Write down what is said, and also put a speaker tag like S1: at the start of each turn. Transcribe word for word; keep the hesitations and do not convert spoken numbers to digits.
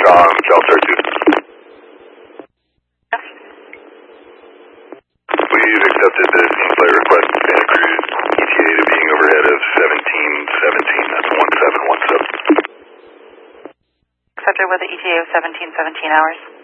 S1: on CalStar two. We've accepted the in-flight request from Santa Cruz E T A to being overhead of seventeen seventeen, that's one seven one seven.
S2: Accepted with the E T A of seventeen seventeen hours.